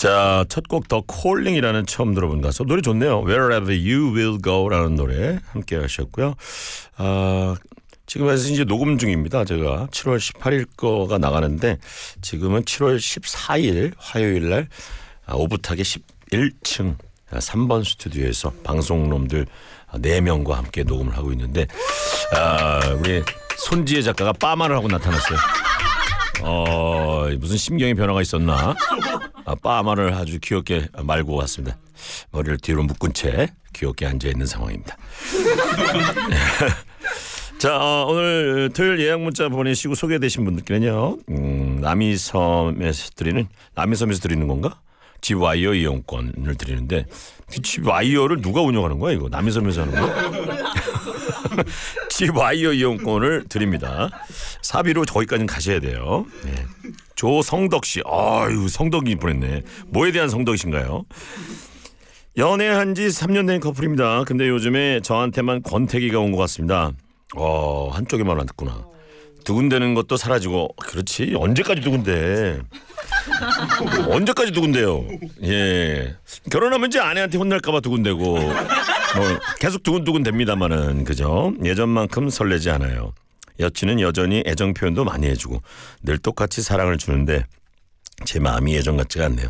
자, 첫 곡 더 콜링이라는 처음 들어본 가수 노래 좋네요. Wherever You Will Go라는 노래 함께 하셨고요. 지금에서 이제 녹음 중입니다. 제가 7월 18일 거가 나가는데 지금은 7월 14일 화요일 날 오붓하게 11층 3번 스튜디오에서 방송놈들 4명과 함께 녹음을 하고 있는데 우리 손지혜 작가가 빠마를 하고 나타났어요. 무슨 심경의 변화가 있었나? 빠마를 아주 귀엽게 말고 왔습니다. 머리를 뒤로 묶은 채 귀엽게 앉아있는 상황입니다. 자, 오늘 토요일 예약 문자 보내시고 소개되신 분들께는요, 남이섬에서 드리는 건가? 집 와이어 이용권을 드리는데 집 와이어를 누가 운영하는 거야 이거? 남이섬에서 하는 거야? 집 와이어 이용권을 드립니다. 사비로 거기까지는 가셔야 돼요. 네. 조성덕 씨, 아유 성덕이 보냈네. 뭐에 대한 성덕이신가요? 연애한 지 3년 된 커플입니다. 근데 요즘에 저한테만 권태기가 온 것 같습니다. 한쪽에만 왔구나. 두근대는 것도 사라지고. 그렇지, 언제까지 두근대? 언제까지 두근대요? 예, 결혼하면 이제 아내한테 혼날까봐 두근대고 뭐 계속 두근두근 됩니다만은 그죠? 예전만큼 설레지 않아요. 여친은 여전히 애정 표현도 많이 해주고 늘 똑같이 사랑을 주는데 제 마음이 예전 같지가 않네요.